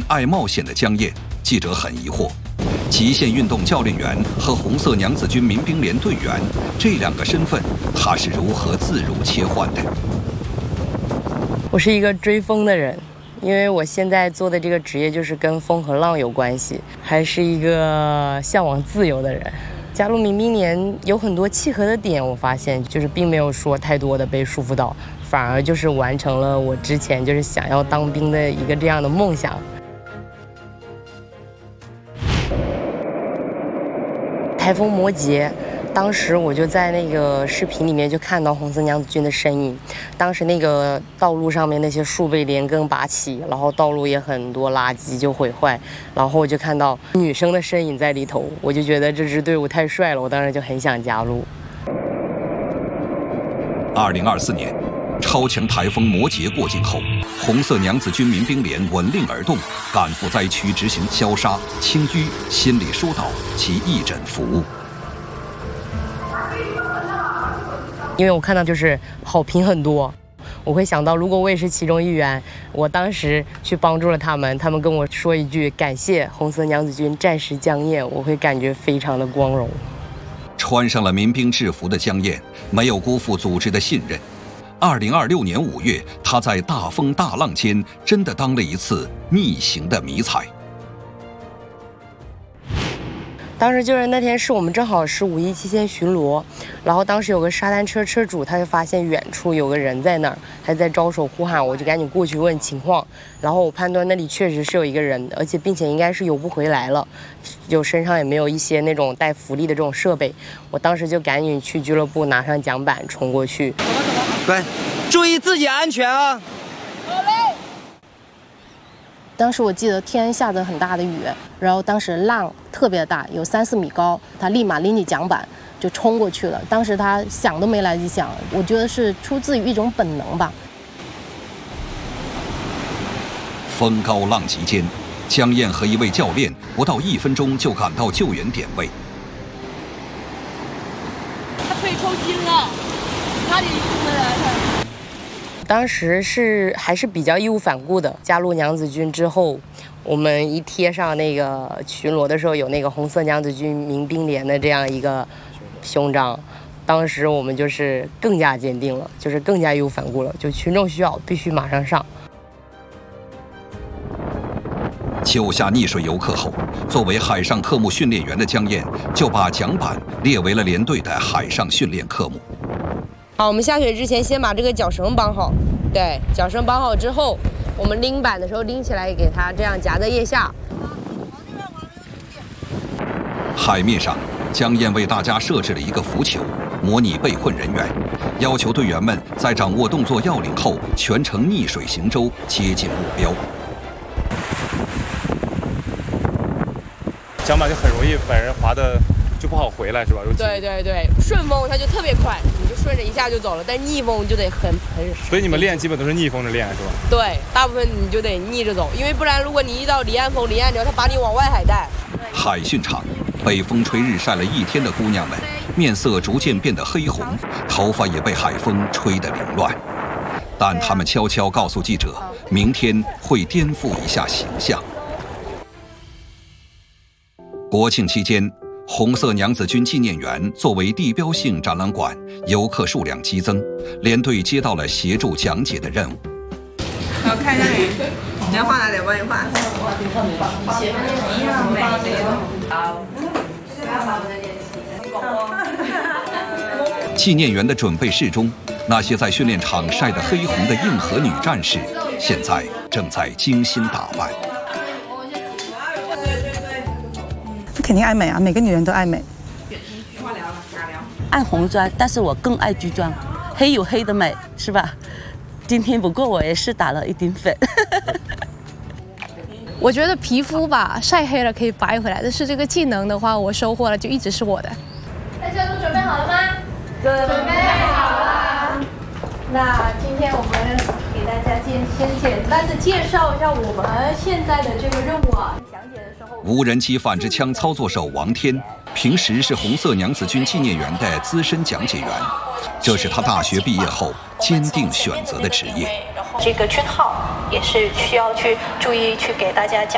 爱冒险的江燕，记者很疑惑：极限运动教练员和红色娘子军民兵连队员这两个身份，她是如何自如切换的？ 我是一个追风的人，因为我现在做的这个职业就是跟风和浪有关系，还是一个向往自由的人。加入民兵连有很多契合的点，我发现就是并没有说太多的被束缚到，反而就是完成了我之前就是想要当兵的一个这样的梦想。台风摩羯，当时我就在那个视频里面就看到红色娘子军的身影。当时那个道路上面那些树被连根拔起，然后道路也很多垃圾就毁坏，然后我就看到女生的身影在里头，我就觉得这支队伍太帅了，我当时就很想加入。 2024年，超强台风摩羯过境后，红色娘子军民兵连闻令而动，赶赴灾区执行消杀、清淤、心理疏导及义诊服务。 因为我看到就是好评很多，我会想到如果我也是其中一员，我当时去帮助了他们，他们跟我说一句感谢红色娘子军战士江燕，我会感觉非常的光荣。 穿上了民兵制服的江燕没有辜负组织的信任。2026年5月，她在大风大浪间真的当了一次逆行的迷彩。 当时就是那天是我们正好是5·1期间巡逻，然后当时有个沙滩车车主，他就发现远处有个人在那儿，还在招手呼喊，我就赶紧过去问情况，然后我判断那里确实是有一个人，而且并且应该是游不回来了，就身上也没有一些那种带浮力的这种设备，我当时就赶紧去俱乐部拿上桨板冲过去。 对，注意自己安全啊！ 当时我记得天下着很大的雨，然后当时浪特别大，有3、4米高，他立马拎起桨板就冲过去了。当时他想都没来得及想，我觉得是出自于一种本能吧。 风高浪急间，江燕和一位教练不到1分钟就赶到救援点位。 他腿抽筋了，差点就回来了。 当时还是比较义无反顾的。加入娘子军之后，我们一贴上那个巡逻的时候有那个红色娘子军民兵连的这样一个胸章，当时我们就是更加坚定了，就是更加义无反顾了，就群众需要必须马上上。 救下溺水游客后，作为海上科目训练员的江燕就把桨板列为了连队的海上训练科目。 好，我们下水之前先把这个脚绳绑好。对，脚绳绑好之后，我们拎板的时候拎起来，给它这样夹在腋下。 海面上，江燕为大家设置了一个浮球，模拟被困人员，要求队员们在掌握动作要领后，全程逆水行舟，接近目标。 桨板就很容易把人划的就不好回来，是吧？ 对对对，顺风它就特别快，你就顺着一下就走了，但逆风就得很。 所以你们练基本都是逆风着练，是吧？ 对，大部分你就得逆着走，因为不然如果你遇到离岸风、离岸流，它把你往外海带。 海训场，被风吹日晒了1天的姑娘们，面色逐渐变得黑红，头发也被海风吹得凌乱。但她们悄悄告诉记者，明天会颠覆一下形象。国庆期间，红色娘子军纪念园作为地标性展览馆，游客数量激增，连队接到了协助讲解的任务。 我看一下你要画哪里？我帮你画。前面一样美。 纪念园的准备室中，那些在训练场晒得黑红的硬核女战士，现在正在精心打扮。 肯定爱美啊，每个女人都爱美。 爱红妆，但是我更爱居妆，黑有黑的美，是吧？今天不过我也是打了一点粉。 我觉得皮肤吧晒黑了可以白回来，但是这个技能的话，我收获了就一直是我的。 大家都准备好了吗？准备好了。 那今天我们给大家先简单的介绍一下我们现在的这个任务啊。讲解的时候， 无人机反制枪操作手王天，平时是红色娘子军纪念园的资深讲解员，这是他大学毕业后坚定选择的职业。 这个军号也是需要去注意去给大家讲